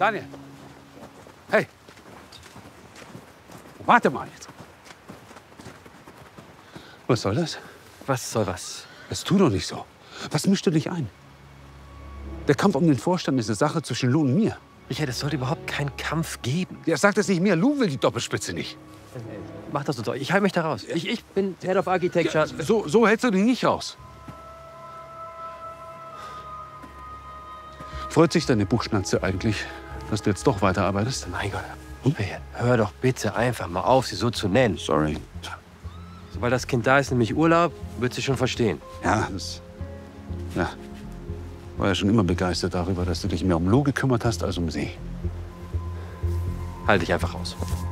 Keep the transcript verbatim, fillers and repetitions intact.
Daniel. Hey. Warte mal jetzt. Was soll das? Was soll was? Das tu doch nicht so. Was mischst du dich ein? Der Kampf um den Vorstand ist eine Sache zwischen Lou und mir. Richard, es sollte überhaupt keinen Kampf geben. Der sagt es nicht mehr. Lou will die Doppelspitze nicht. Mach das so. Ich halte mich da raus. Ich, ich bin Head of Architecture. Ja, so, so hältst du dich nicht raus. Freut sich deine Buchschnatze eigentlich, dass du jetzt doch weiterarbeitest? Mein Gott. Richard, hör doch bitte einfach mal auf, sie so zu nennen. Sorry. Sobald das Kind da ist, nämlich Urlaub, wird sie schon verstehen. Ja, das... Ja. War ja schon immer begeistert darüber, dass du dich mehr um Lou gekümmert hast als um sie. Halt dich einfach raus.